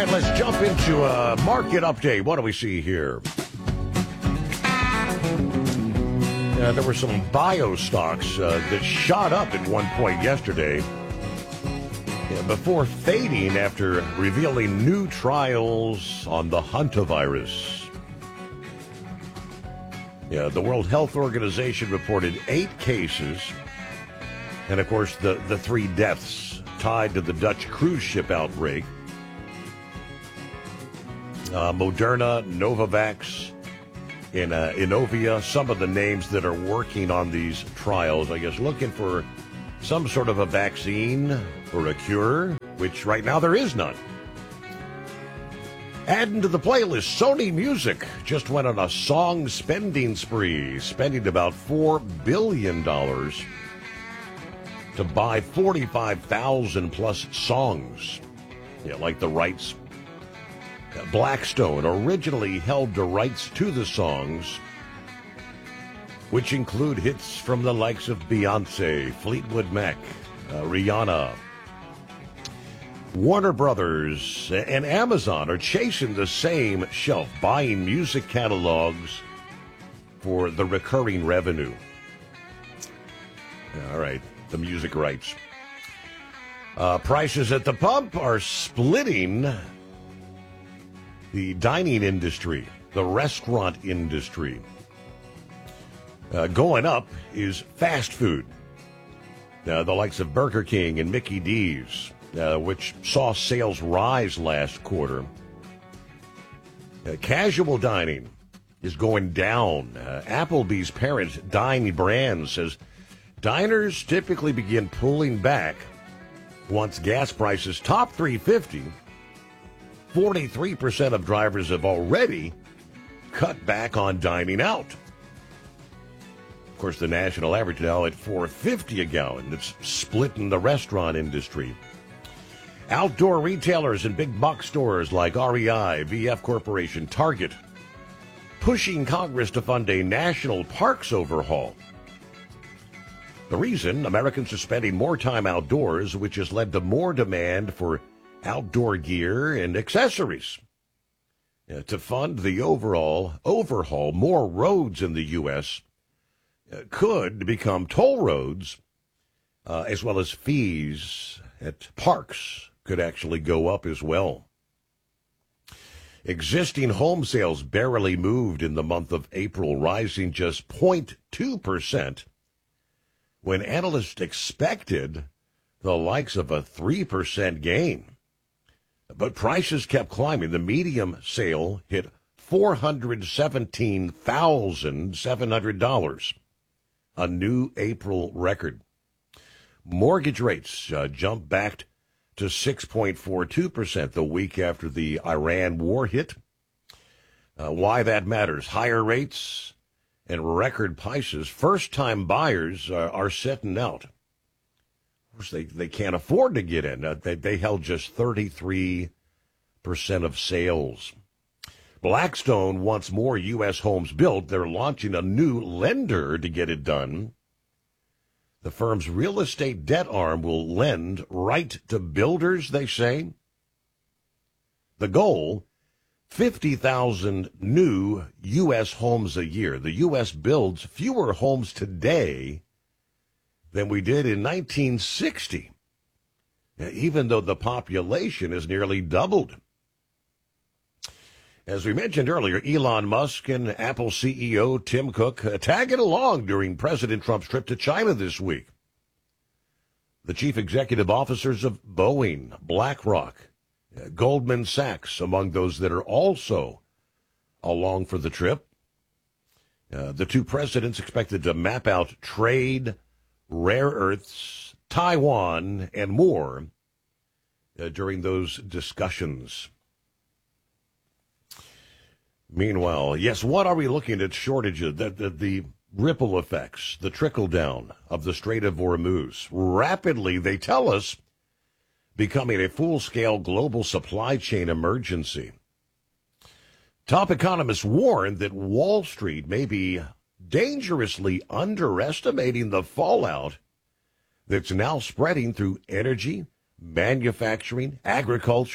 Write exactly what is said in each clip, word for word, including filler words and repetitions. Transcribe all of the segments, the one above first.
right, let's jump into a market update. What do we see here? Uh, there were some bio stocks uh, that shot up at one point yesterday yeah, before fading after revealing new trials on the hantavirus. Yeah, the World Health Organization reported eight cases, and of course the, the three deaths tied to the Dutch cruise ship outbreak. Uh, Moderna, Novavax, and uh, Inovia, some of the names that are working on these trials, I guess, looking for some sort of a vaccine or a cure, which right now there is none. Adding to the playlist, Sony Music just went on a song spending spree, spending about four billion dollars to buy forty-five thousand plus songs. Yeah, like the rights. Blackstone originally held the rights to the songs, which include hits from the likes of Beyonce, Fleetwood Mac, uh, Rihanna. Warner Brothers and Amazon are chasing the same shelf, buying music catalogs for the recurring revenue. All right, the music rights. Uh, prices at the pump are splitting the dining industry, the restaurant industry. Uh, going up is fast food. Uh, the likes of Burger King and Mickey D's, uh, which saw sales rise last quarter. Uh, casual dining is going down. Uh, Applebee's parent, Dine Brands, says diners typically begin pulling back once gas prices top three fifty. forty-three percent of drivers have already cut back on dining out. Of course, the national average now at four fifty a gallon. It's splitting the restaurant industry. Outdoor retailers and big box stores like R E I, V F Corporation, Target, pushing Congress to fund a national parks overhaul. The reason, Americans are spending more time outdoors, which has led to more demand for outdoor gear and accessories. Uh, to fund the overall overhaul, more roads in the U S uh, could become toll roads, uh, as well as fees at parks could actually go up as well. Existing home sales barely moved in the month of April, rising just zero point two percent, when analysts expected the likes of a three percent gain. But prices kept climbing. The median sale hit four hundred seventeen thousand seven hundred dollars, a new April record. Mortgage rates uh, jumped back to six point four two percent the week after the Iran war hit. Uh, why that matters, higher rates and record prices. First-time buyers are, are sitting out. Of course, they, they can't afford to get in. Uh, they, they held just thirty-three percent of sales. Blackstone wants more U S homes built. They're launching a new lender to get it done. The firm's real estate debt arm will lend right to builders, they say. The goal, fifty thousand new U S homes a year. The U S builds fewer homes today than we did in nineteen sixty, even though the population has nearly doubled. As we mentioned earlier, Elon Musk and Apple C E O Tim Cook uh, tagging along during President Trump's trip to China this week. The chief executive officers of Boeing, BlackRock, uh, Goldman Sachs, among those that are also along for the trip. Uh, the two presidents expected to map out trade, rare earths, Taiwan, and more uh, during those discussions. Meanwhile, yes, what are we looking at? Shortages, the, the, the ripple effects, the trickle down of the Strait of Hormuz. Rapidly, they tell us, becoming a full-scale global supply chain emergency. Top economists warn that Wall Street may be dangerously underestimating the fallout that's now spreading through energy, manufacturing, agriculture,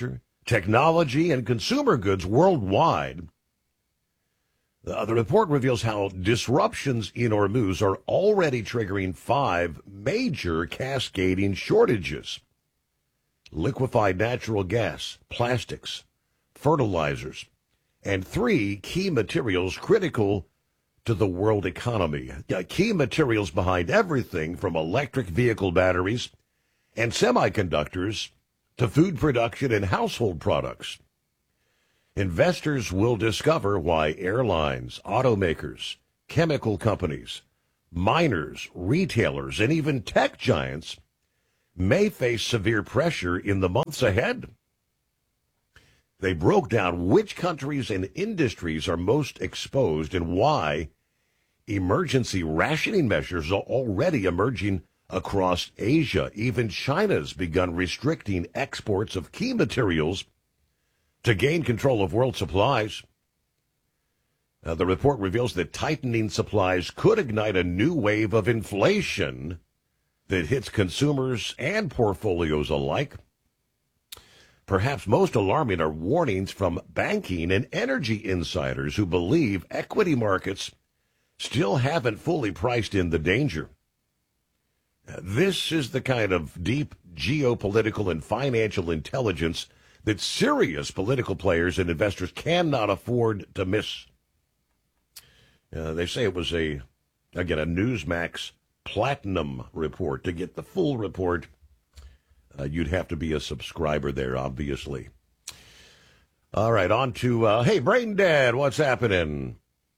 technology, and consumer goods worldwide. Uh, the report reveals how disruptions in Hormuz are already triggering five major cascading shortages: liquefied natural gas, plastics, fertilizers, and three key materials critical to the world economy. Yeah, key materials behind everything from electric vehicle batteries and semiconductors to food production and household products. Investors will discover why airlines, automakers, chemical companies, miners, retailers, and even tech giants may face severe pressure in the months ahead. They broke down which countries and industries are most exposed and why emergency rationing measures are already emerging across Asia. Even China's begun restricting exports of key materials to gain control of world supplies. Uh, the report reveals that tightening supplies could ignite a new wave of inflation that hits consumers and portfolios alike. Perhaps most alarming are warnings from banking and energy insiders who believe equity markets still haven't fully priced in the danger. This is the kind of deep geopolitical and financial intelligence that serious political players and investors cannot afford to miss. Uh, they say it was a, again, a Newsmax Platinum report. To get the full report, uh, you'd have to be a subscriber there, obviously. All right, on to, uh, hey, Brain Dad, what's happening?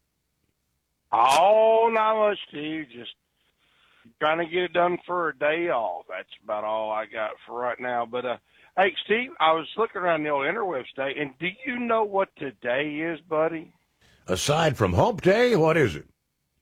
Oh, not much, Steve. Just trying to get it done for a day off. That's about all I got for right now. But, uh, hey, Steve, I was looking around the old interwebs today, and do you know what today is, buddy? Aside from Hump Day, what is it?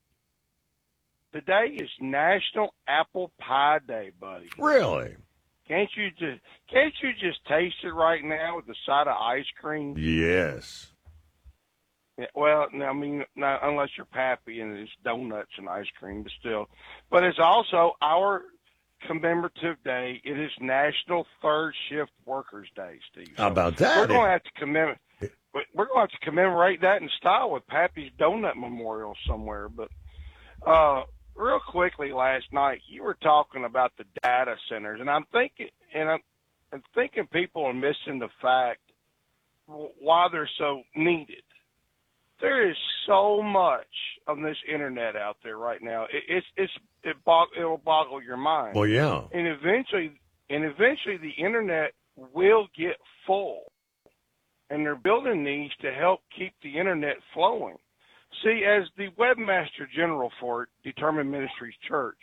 Today is National Apple Pie Day, buddy. Really? Can't you just can't you just taste it right now with a side of ice cream? Yes. Yeah, well, I mean, not, unless you're Pappy and it's donuts and ice cream, but still. But it's also our commemorative day. It is National Third Shift Workers Day, Steve. So How about that? We're going to have to commemorate. We're going to have to commemorate that in style with Pappy's Donut Memorial somewhere. But uh, real quickly, last night you were talking about the data centers, and I'm thinking, and I'm, I'm thinking people are missing the fact why they're so needed. There is so much on this internet out there right now. It, it's it's it bog, it'll boggle your mind. Well, yeah. And eventually, and eventually, the internet will get full, and they're building these to help keep the internet flowing. See, as the webmaster general for Determined Ministries Church,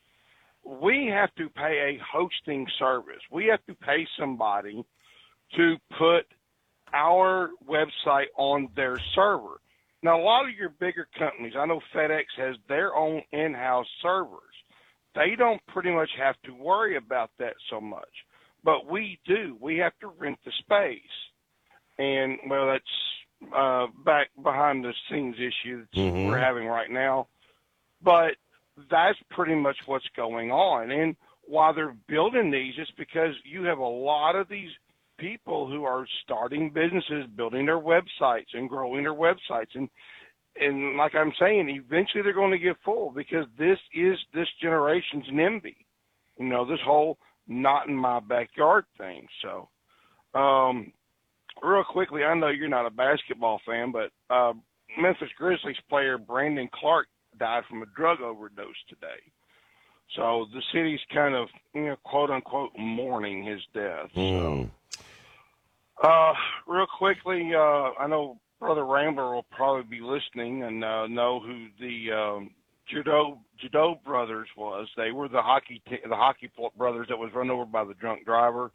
we have to pay a hosting service. We have to pay somebody to put our website on their server. Now, a lot of your bigger companies, I know FedEx has their own in-house servers. They don't pretty much have to worry about that so much. But we do. We have to rent the space. And, well, that's uh, back behind the scenes issue that mm-hmm. we're having right now. But that's pretty much what's going on. And while they're building these, it's because you have a lot of these people who are starting businesses, building their websites and growing their websites. And, and like I'm saying, eventually they're going to get full because this is this generation's NIMBY. You know, this whole not in my backyard thing. So, um, real quickly, I know you're not a basketball fan, but uh, Memphis Grizzlies player Brandon Clark died from a drug overdose today. So the city's kind of, you know, quote unquote, mourning his death. Mm. So. Uh, real quickly, uh, I know Brother Rambler will probably be listening and uh, know who the um, Judo Judo brothers was. They were the hockey t- the hockey brothers that was run over by the drunk driver.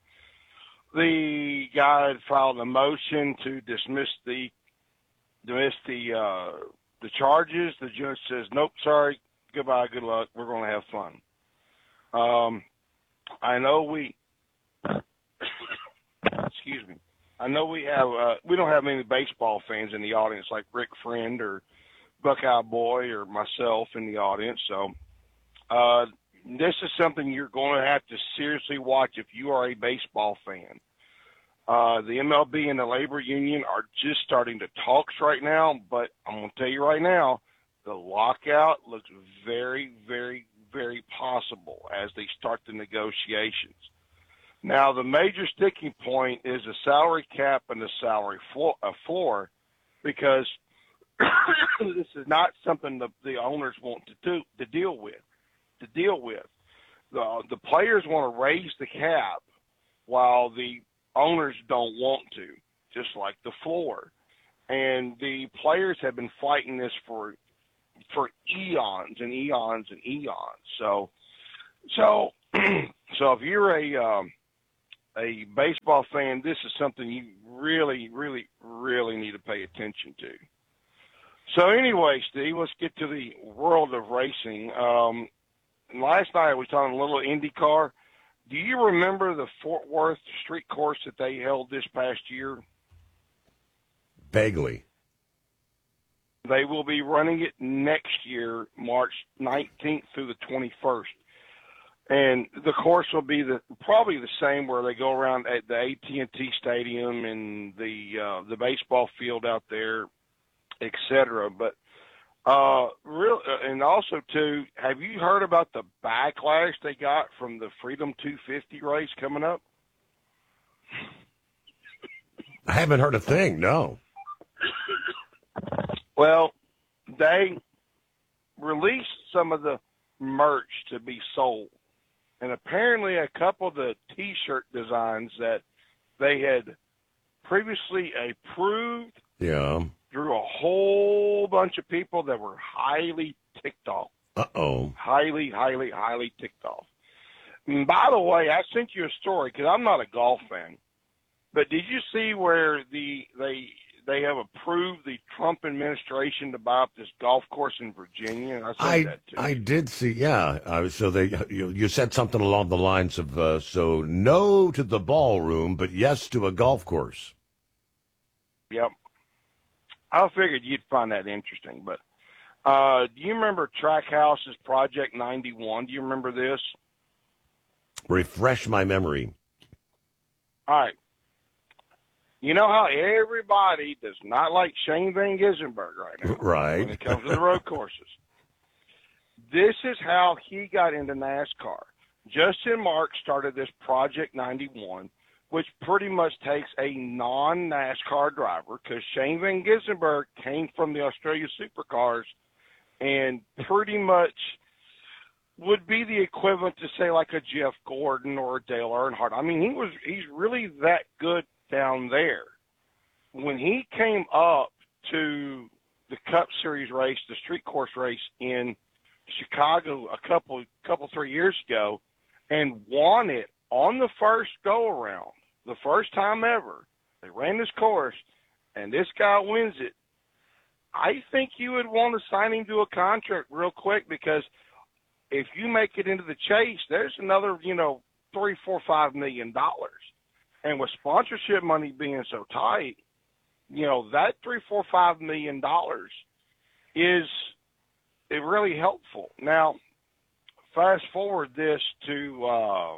The guy had filed a motion to dismiss the dismiss the uh, the charges. The judge says, "Nope, sorry, goodbye, good luck. We're going to have fun." Um, I know we. Excuse me. I know we have uh, we don't have many baseball fans in the audience like Rick Friend or Buckeye Boy or myself in the audience. So uh, this is something you're going to have to seriously watch if you are a baseball fan. Uh, the M L B and the labor union are just starting to talks right now, but I'm going to tell you right now, the lockout looks very, very, very possible as they start the negotiations. Now, the major sticking point is the salary cap and the salary floor, uh, floor because this is not something the, the owners want to do to deal with. To deal with, the the players want to raise the cap while the owners don't want to, just like the floor. And the players have been fighting this for for eons and eons and eons. So, so, so if you're a um, a baseball fan, this is something you really, really, really need to pay attention to. So anyway, Steve, let's get to the world of racing. Um, last night we was on a little IndyCar. Do you remember the Fort Worth street course that they held this past year? Vaguely. They will be running it next year, March nineteenth through the twenty-first. And the course will be the probably the same where they go around at the A T and T Stadium and the uh, the baseball field out there, et cetera. But uh, real and also too, have you heard about the backlash they got from the Freedom two fifty race coming up? I haven't heard a thing. No. Well, they released some of the merch to be sold. And apparently a couple of the T-shirt designs that they had previously approved Yeah. drew a whole bunch of people that were highly ticked off. Uh-oh. Highly, highly, highly ticked off. And by the way, I sent you a story because I'm not a golf fan. But did you see where the they they have approved the Trump administration to buy up this golf course in Virginia? And I said I that too. I did see, yeah. Uh, so they you, you said something along the lines of uh, so no to the ballroom, but yes to a golf course. Yep. I figured you'd find that interesting. But uh, do you remember Trackhouse's Project ninety-one? Do you remember this? Refresh my memory. All right. You know how everybody does not like Shane Van Gisbergen right now, Right. when it comes to the road courses. This is how he got into NASCAR. Justin Marks started this Project ninety-one, which pretty much takes a non-NASCAR driver, because Shane Van Gisbergen came from the Australia Supercars and pretty much would be the equivalent to, say, like a Jeff Gordon or a Dale Earnhardt. I mean, he was he's really that good down there. When he came up to the Cup Series race, the street course race in Chicago a couple, couple, three years ago, and won it on the first go around, the first time ever, they ran this course, and this guy wins it. I think you would want to sign him to a contract real quick, because if you make it into the chase, there's another, you know, three, four, five million dollars. And with sponsorship money being so tight, you know, that three, four, five million dollars is it really helpful. Now, fast forward this to um,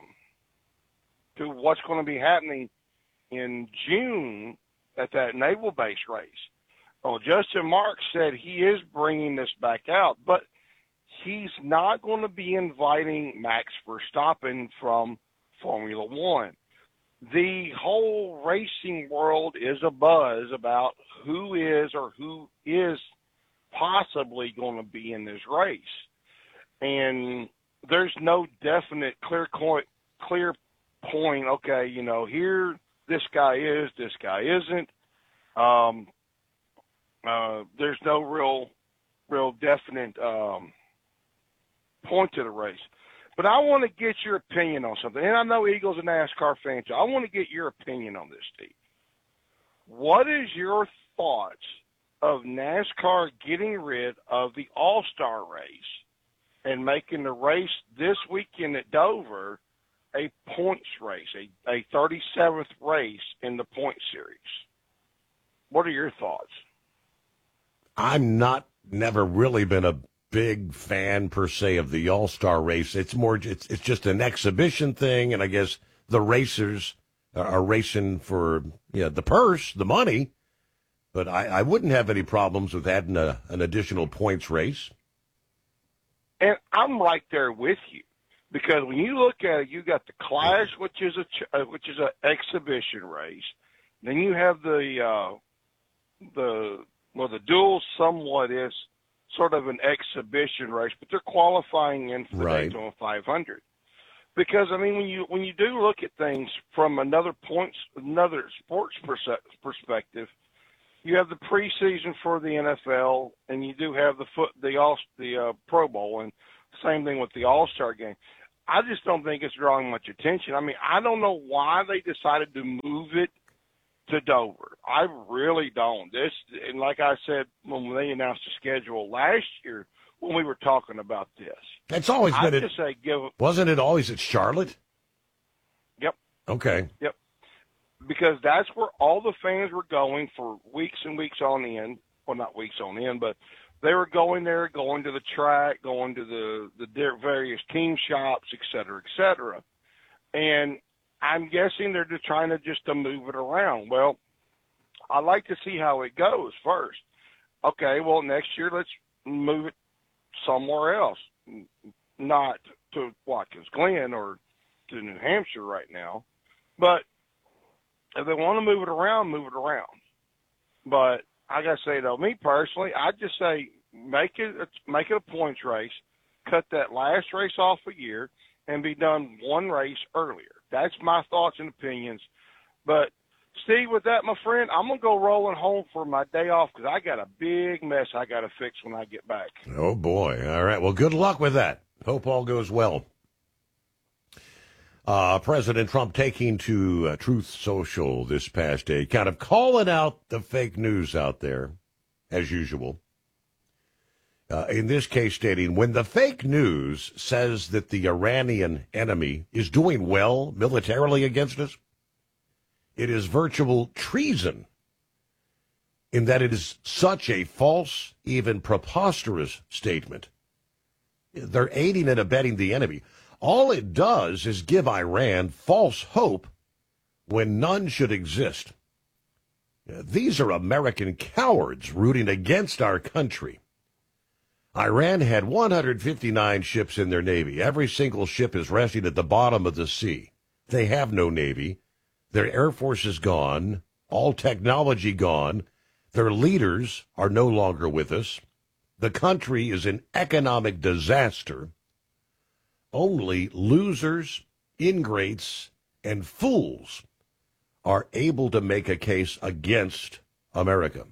to what's going to be happening in June at that naval base race. Well, Justin Marks said he is bringing this back out, but he's not going to be inviting Max Verstappen from Formula One. The whole racing world is abuzz about who is or who is possibly going to be in this race. And there's no definite clear point, clear point, okay, you know, here this guy is, this guy isn't. Um, uh, there's no real, real definite um, point to the race. But I want to get your opinion on something. And I know Eagles and NASCAR fans. I want to get your opinion on this, Steve. What is your thoughts of NASCAR getting rid of the All-Star race and making the race this weekend at Dover a points race, a, a thirty-seventh race in the point series? What are your thoughts? I'm not never really been a big fan per se of the All-Star race. It's more, it's it's just an exhibition thing, and I guess the racers are racing for you know, the purse, the money. But I, I wouldn't have any problems with adding a, an additional points race. And I'm right there with you, because when you look at it, you got the Clash, which is a uh, which is an exhibition race. Then you have the uh, the well, the duel somewhat is sort of an exhibition race, but they're qualifying in for the Right. Daytona five hundred. Because I mean, when you when you do look at things from another points, another sports perse- perspective, you have the preseason for the N F L, and you do have the foot the all the uh, Pro Bowl, and same thing with the All Star game. I just don't think it's drawing much attention. I mean, I don't know why they decided to move it to Dover. I really don't. This, and like I said when they announced the schedule last year, when we were talking about this, It's always I'd been just at, say give. wasn't it always at Charlotte? Yep. Okay. Yep. Because that's where all the fans were going for weeks and weeks on end. Well, not weeks on end, but they were going there, going to the track, going to the, the various team shops, et cetera, et cetera. And I'm guessing they're just trying to just to move it around. Well, I'd like to see how it goes first. Okay, well, next year let's move it somewhere else, not to Watkins Glen or to New Hampshire right now. But if they want to move it around, move it around. But I got to say, though, me personally, I'd just say make it make it a points race, cut that last race off a year, and be done one race earlier. That's my thoughts and opinions. But, Steve, with that, my friend, I'm going to go rolling home for my day off because I got a big mess I got to fix when I get back. Oh, boy. All right. Well, good luck with that. Hope all goes well. Uh, President Trump taking to uh, Truth Social this past day, kind of calling out the fake news out there, as usual. Uh, in this case, stating, when the fake news says that the Iranian enemy is doing well militarily against us, it is virtual treason in that it is such a false, even preposterous statement. They're aiding and abetting the enemy. All it does is give Iran false hope when none should exist. These are American cowards rooting against our country. Iran had one hundred fifty-nine ships in their navy. Every single ship is resting at the bottom of the sea. They have no navy. Their air force is gone. All technology gone. Their leaders are no longer with us. The country is an economic disaster. Only losers, ingrates, and fools are able to make a case against America.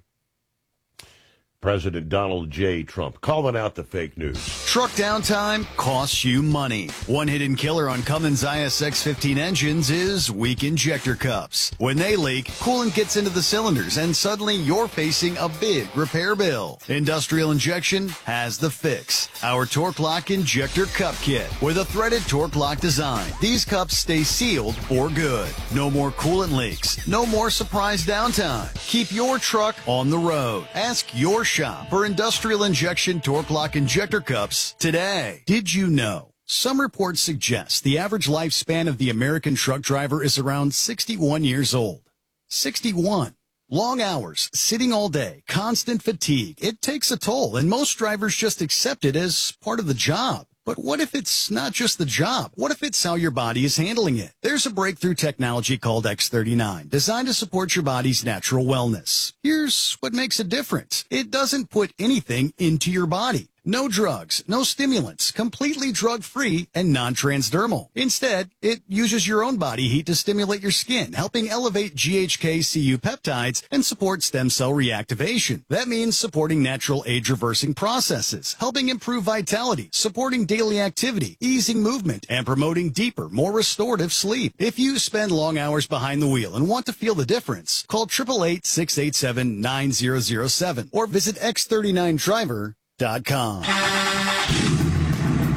President Donald J. Trump calling out the fake news. Truck downtime costs you money. One hidden killer on Cummins I S X fifteen engines is weak injector cups. When they leak, coolant gets into the cylinders and suddenly you're facing a big repair bill. Industrial Injection has the fix. Our Torque Lock Injector Cup Kit with a threaded Torque Lock design. These cups stay sealed for good. No more coolant leaks. No more surprise downtime. Keep your truck on the road. Ask your shop for Industrial Injection Torque Lock Injector Cups today. Did you know? Some reports suggest the average lifespan of the American truck driver is around sixty-one years old. sixty-one. Long hours, sitting all day, constant fatigue. It takes a toll, and most drivers just accept it as part of the job. But what if it's not just the job? What if it's how your body is handling it? There's a breakthrough technology called X thirty-nine, designed to support your body's natural wellness. Here's what makes it different. It doesn't put anything into your body. No drugs, no stimulants, completely drug-free and non-transdermal. Instead, it uses your own body heat to stimulate your skin, helping elevate G H K C U peptides and support stem cell reactivation. That means supporting natural age-reversing processes, helping improve vitality, supporting daily activity, easing movement, and promoting deeper, more restorative sleep. If you spend long hours behind the wheel and want to feel the difference, call eight eight eight, six eight seven, nine zero zero seven or visit x thirty-nine driver dot com.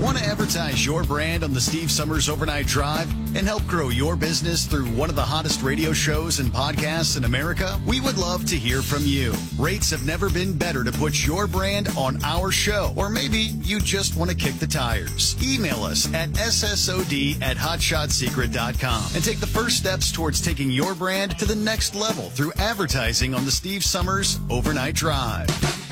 Want to advertise your brand on the Steve Summers Overnight Drive and help grow your business through one of the hottest radio shows and podcasts in America? We would love to hear from you. Rates have never been better to put your brand on our show. Or maybe you just want to kick the tires. Email us at S S O D at hotshot secret dot com and take the first steps towards taking your brand to the next level through advertising on the Steve Summers Overnight Drive.